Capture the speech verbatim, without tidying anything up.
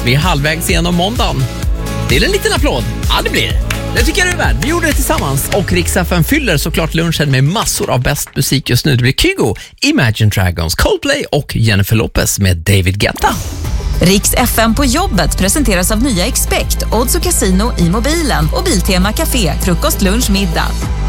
Vi är halvvägs igenom måndagen. Det är en liten applåd. Ja, det blir det. Det tycker jag du är värd. Vi gjorde det tillsammans. Och Rix F M fyller såklart lunchen med massor av bäst musik just nu. Det blir Kygo, Imagine Dragons, Coldplay och Jennifer Lopez med David Guetta. Rix F M på jobbet presenteras av nya Expect, Odds och Casino i mobilen och Biltema Café, frukost, lunch, middag.